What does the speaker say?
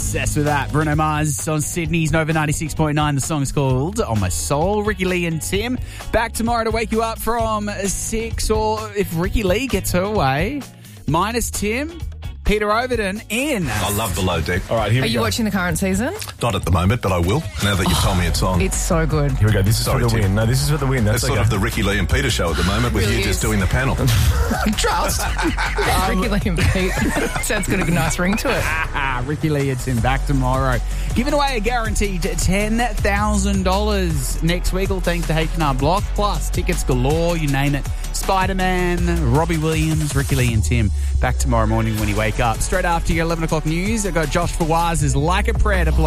Obsessed with that. Bruno Mars on Sydney's Nova 96.9. The song's called On My Soul. Ricky Lee and Tim back tomorrow to wake you up from 6, or if Ricky Lee gets her way, minus Tim, Peter Overton in. I love the low deck. All right, here Are we you go. watching the current season? Not at the moment, but I will, now that you've told me it's on. It's so good. Here we go. This is Sorry, for the Tim. win. No, this is for the win. That's It's sort okay. of the Ricky Lee and Peter show at the moment, with Really you just is. doing the panel. Trust. Ricky Lee and Pete. Sounds got a nice ring to it. Ricky Lee and Tim back tomorrow. Giving away a guaranteed $10,000 next week, all thanks to H&R Block. Plus, tickets galore, you name it. Spider-Man, Robbie Williams, Ricky Lee and Tim. Back tomorrow morning when you wake up. Straight after your 11 o'clock news, I've got Josh Fawaz's Like a Prayer to play.